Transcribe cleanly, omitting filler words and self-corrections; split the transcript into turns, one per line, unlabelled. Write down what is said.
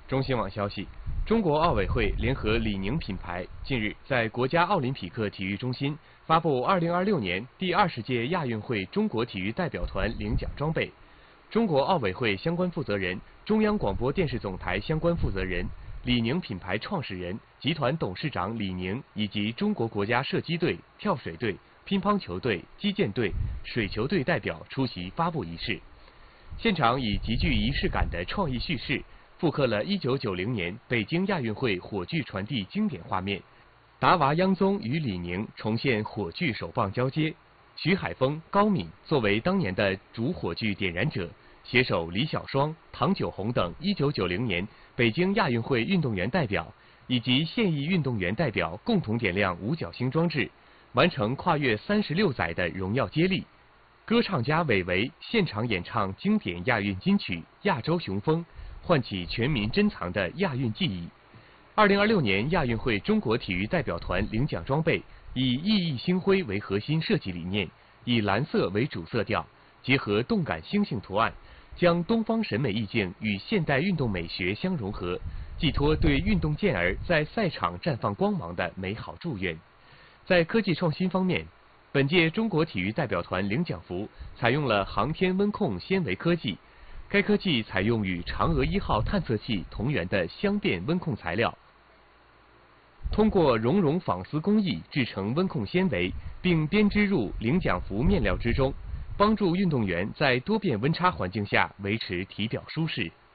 中新网消息，中国奥委会联合李宁品牌近日在国家奥林匹克体育中心发布2026年第20届亚运会中国体育代表团领奖装备。中国奥委会相关负责人、中央广播电视总台相关负责人、李宁品牌创始人、集团董事长李宁以及中国国家射击队、跳水队、乒乓球队、击剑队、水球队代表出席发布仪式。现场以极具仪式感的创意叙事，复刻了1990年北京亚运会火炬传递经典画面。达娃央宗与李宁重现火炬手棒交接，徐海峰、高敏作为当年的主火炬点燃者，携手李小双、唐九红等1990年北京亚运会运动员代表以及现役运动员代表共同点亮五角星装置，完成跨越36载的荣耀接力。歌唱家韦唯现场演唱经典亚运金曲《亚洲雄风》，唤起全民珍藏的亚运记忆。2026年亚运会中国体育代表团领奖装备以熠熠星辉为核心设计理念，以蓝色为主色调，结合动感星星图案，将东方审美意境与现代运动美学相融合，寄托对运动健儿在赛场绽放光芒的美好祝愿。在科技创新方面，本届中国体育代表团领奖服采用了航天温控纤维科技，该科技采用与嫦娥1号探测器同源的相变温控材料，通过熔融纺丝工艺制成温控纤维，并编织入领奖服面料之中，帮助运动员在多变温差环境下维持体表舒适。